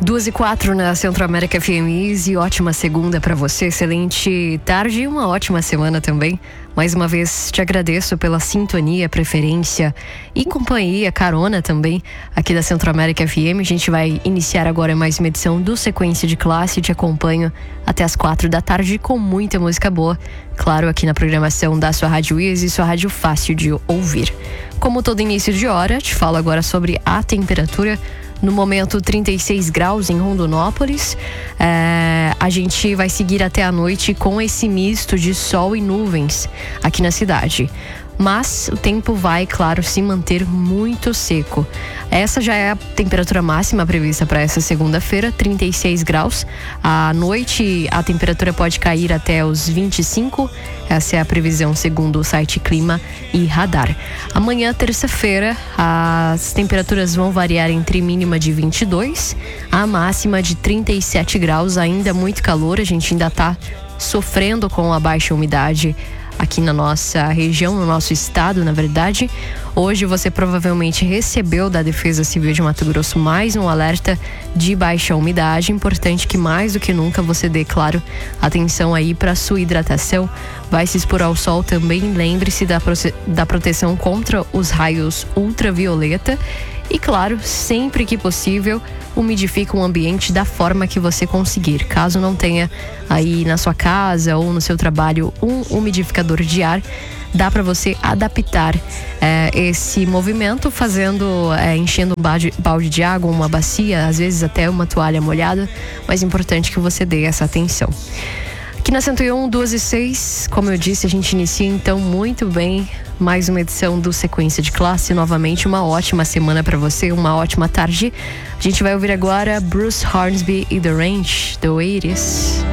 2h04 na Centro-América FM Easy. Ótima segunda para você, excelente tarde e uma ótima semana também. Mais uma vez te agradeço pela sintonia, preferência e companhia, carona também aqui da Centro-América FM. A gente vai iniciar agora mais uma edição do Sequência de Classe. Te acompanho até as 4 da tarde com muita música boa, claro, aqui na programação da sua Rádio Easy, sua rádio fácil de ouvir. Como todo início de hora, te falo agora sobre a temperatura. No momento, 36 graus em Rondonópolis. A gente vai seguir até a noite com esse misto de sol e nuvens aqui na cidade. Mas o tempo vai, claro, se manter muito seco. Essa já é a temperatura máxima prevista para essa segunda-feira, 36 graus. À noite, a temperatura pode cair até os 25. Essa é a previsão segundo o site Clima e Radar. Amanhã, terça-feira, as temperaturas vão variar entre mínima de 22 a máxima de 37 graus. Ainda muito calor, a gente ainda está sofrendo com a baixa umidade aqui na nossa região, no nosso estado, na verdade. Hoje você provavelmente recebeu da Defesa Civil de Mato Grosso mais um alerta de baixa umidade. Importante que mais do que nunca você dê, claro, atenção aí para sua hidratação. Vai se expor ao sol também, lembre-se da proteção contra os raios ultravioleta. E claro, sempre que possível, umidifica o ambiente da forma que você conseguir. Caso não tenha aí na sua casa ou no seu trabalho um umidificador de ar, dá para você adaptar esse movimento enchendo um balde de água, uma bacia, às vezes até uma toalha molhada, mas é importante que você dê essa atenção. Aqui na 101, 2h06, como eu disse, a gente inicia então muito bem mais uma edição do Sequência de Classe. Novamente, uma ótima semana para você, uma ótima tarde. A gente vai ouvir agora Bruce Hornsby e The Range, The Way It Is.